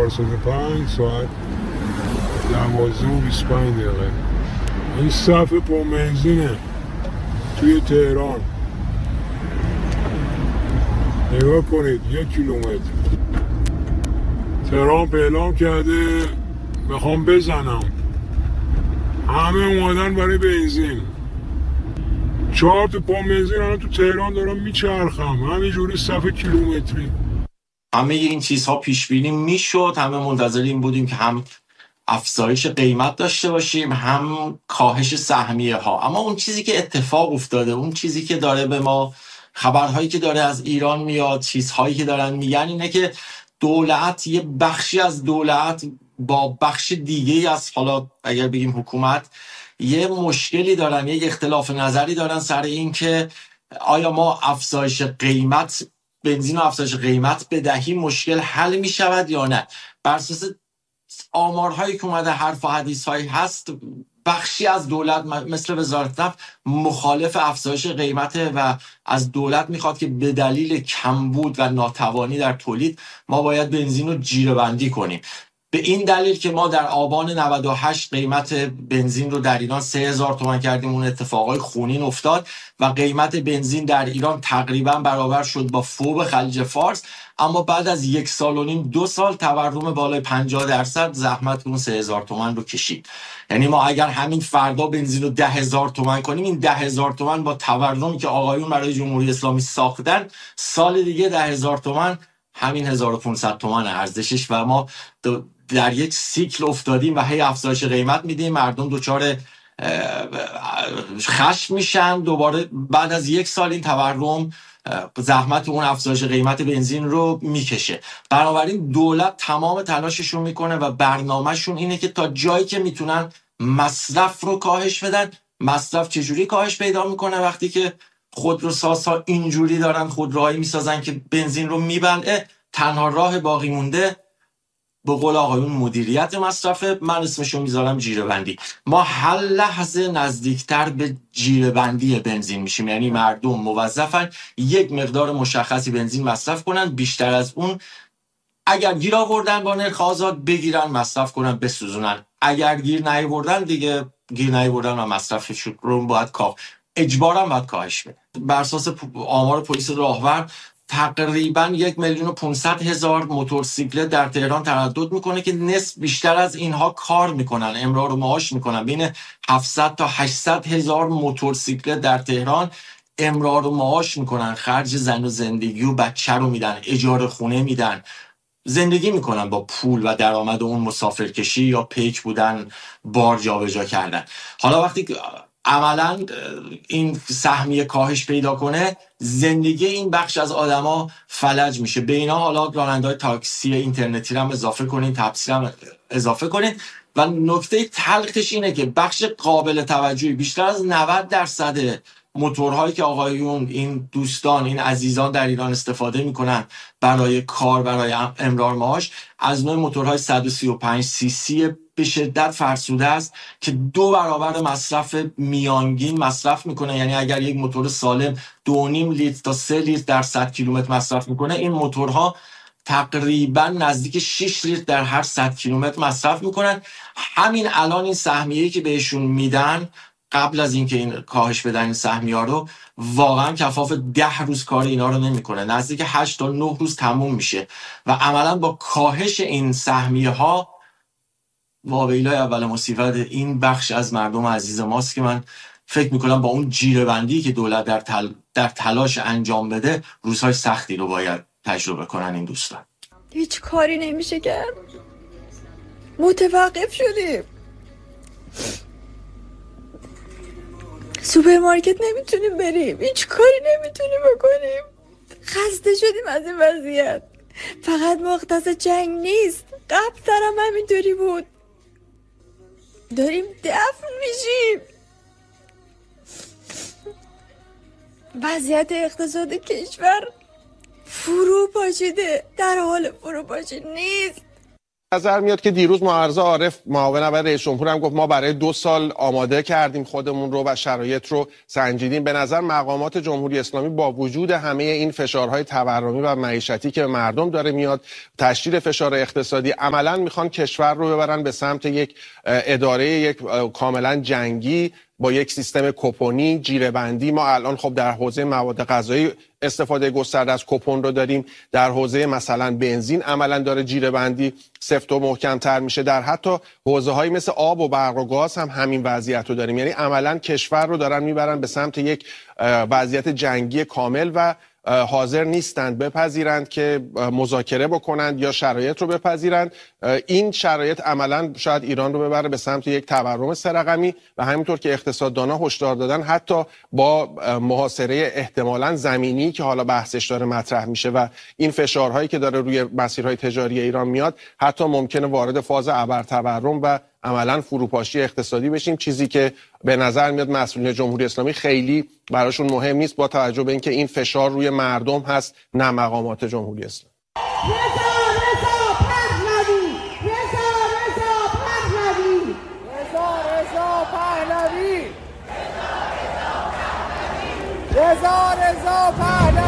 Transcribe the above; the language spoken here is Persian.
405 ساعت 12:25. این صف پربنزینه توی تهران. نگاه کنید 1 کیلومتر. تهران اعلام کرده میخوام بزنم، همه اومدن برای بنزین. 4 تا پمپ بنزین الان تو تهران دارم میچرخم، همینجوری صف کیلومتری. همه این چیزها پیش بینی میشد، همه منتظر این بودیم که هم افزایش قیمت داشته باشیم هم کاهش سهمیه ها. اما اون چیزی که اتفاق افتاده، اون چیزی که داره به ما، خبرهایی که داره از ایران میاد، چیزهایی که دارن میگن اینه که دولت، یه بخشی از دولت با بخش دیگه از، حالا اگر بگیم حکومت، یه مشکلی دارن، یه اختلاف نظری دارن سر این که آیا ما افزایش قیمت بنزین و افزایش قیمت بدهیم مشکل حل می شود یا نه. بر اساس آمارهایی که اومده، حرف و حدیث هایی هست، بخشی از دولت مثل وزارت نفت مخالف افزایش قیمته و از دولت میخواد که به دلیل کمبود و ناتوانی در تولید ما باید بنزین رو جیره بندی کنیم. به این دلیل که ما در آبان 98 قیمت بنزین رو در ایران 3000 تومان کردیم، اون اتفاقای خونین افتاد و قیمت بنزین در ایران تقریبا برابر شد با فوب خلیج فارس. اما بعد از 1.5 سال 2 سال تورم بالای 50% زحمت اون 3000 تومان رو کشید. یعنی ما اگر همین فردا بنزین رو 10,000 تومان کنیم، این 10,000 تومان با تورمی که آقایون برای جمهوری اسلامی ساختن، سال دیگه 10,000 تومان همین 1500 تومان ارزشش و ما در یک سیکل افتادیم و هی افزایش قیمت میدیم، مردم دچار خشم میشن. دوباره بعد از 1 سال این تورم زحمت اون افزایش قیمت بنزین رو میکشه. بنابراین دولت تمام تلاشش رو میکنه و برنامهشون اینه که تا جایی که میتونن مصرف رو کاهش بدن. مصرف چجوری کاهش پیدا میکنه؟ وقتی که خودروسازها اینجوری دارن خودروهایی میسازن که بنزین رو میبلعه، تنها راه باقی مونده به قول آقایون مدیریت مصرفه. من اسمشو میذارم جیره بندی. ما هر لحظه نزدیکتر به جیره بندی بنزین میشیم، یعنی مردم موظفن یک مقدار مشخصی بنزین مصرف کنن، بیشتر از اون اگر گیر آوردن با نرخ آزاد بگیرن، مصرف کنن، بسوزونن. اگر گیر نیاوردن دیگه گیر نیاوردن و مصرفش رو باید اجبارا باید کاهش بده. بر اساس آمار پلیس راهور تقریبا 1,500,000 موتورسیکلت در تهران تردد میکنه که نصف بیشتر از اینها کار میکنن، امرار و معاش میکنن. بین 700 تا 800,000 موتورسیکلت در تهران امرار و معاش میکنن، خرج زن و زندگی و بچه رو میدن، اجاره خونه میدن، زندگی میکنن با پول و درآمد اون مسافرکشی یا پیک بودن، بار جابجا کردن. حالا وقتی عملا این سهمیه کاهش پیدا کنه، زندگی این بخش از آدما فلج میشه. به اینا حالا راننده‌های تاکسی اینترنتی رو هم اضافه کنین، تپسی هم اضافه کنین. و نکته تلخش اینه که بخش قابل توجهی، بیشتر از 90% موتورهایی که آقایون، این دوستان، این عزیزان در ایران استفاده میکنن برای کار، برای امرار معاش، از نوع موتورهای 135 سی سی به شدت فرسوده است که 2 برابر مصرف میانگین مصرف میکنه. یعنی اگر یک موتور سالم 2.5 لیتر تا 3 لیتر در 100 کیلومتر مصرف میکنه، این موتورها تقریبا نزدیک 6 لیتر در هر 100 کیلومتر مصرف میکنن. همین الان این سهمیه‌ای که بهشون میدن قبل از اینکه این کاهش بدن این سهمیه‌ها رو، واقعا کفاف 10 روز کار اینا رو نمیکنه، نزدیک 8 تا 9 روز تموم میشه و عملا با کاهش این سهمیه‌ها واویلای اول مصیبت این بخش از مردم عزیز ماست که من فکر میکنم با اون جیره بندی که دولت در تلاش انجام بده، روزهای سختی رو باید تجربه کنن این دوستان. هیچ کاری نمیشه کرد، متوقف شدیم. سوپرمارکت نمیتونیم بریم، هیچ کاری نمیتونیم بکنیم. خسته شدیم از این وضعیت. فقط مختص جنگ نیست، قبل‌ترم همینطوری بود. داریم دفن میشیم. وضعیت اقتصاد کشور فرو پاشیده، در حال فرو پاشید نیست. نظر میاد که دیروز معارضه عارف معاون اول رئیس جمهور هم گفت ما برای 2 سال آماده کردیم خودمون رو و شرایط رو سنجیدیم. به نظر مقامات جمهوری اسلامی با وجود همه این فشارهای تورمی و معیشتی که مردم داره میاد، تشدید فشار اقتصادی، عملاً میخوان کشور رو ببرن به سمت یک اداره یک کاملا جنگی با یک سیستم کوپونی، جیره‌بندی. ما الان خب در حوزه مواد غذایی استفاده گسترده از کوپن رو داریم، در حوزه مثلا بنزین عملا داره جیره‌بندی سفت و محکم‌تر میشه، در حتی حوزه‌هایی مثل آب و برق و گاز هم همین وضعیت رو داریم. یعنی عملا کشور رو دارن میبرن به سمت یک وضعیت جنگی کامل و حاضر نیستند بپذیرند که مذاکره بکنند یا شرایط رو بپذیرند. این شرایط عملا شاید ایران رو ببره به سمت یک تورم سه‌رقمی و همینطور که اقتصاددانا هشدار دادن حتی با محاصره احتمالاً زمینی که حالا بحثش داره مطرح میشه و این فشارهایی که داره روی مسیرهای تجاری ایران میاد، حتی ممکنه وارد فاز ابرتورم و عملاً فروپاشی اقتصادی بشیم، چیزی که به نظر میاد مسئولین جمهوری اسلامی خیلی براشون مهم نیست با توجه به اینکه این فشار روی مردم هست نه مقامات جمهوری اسلامی. رضا پهلوی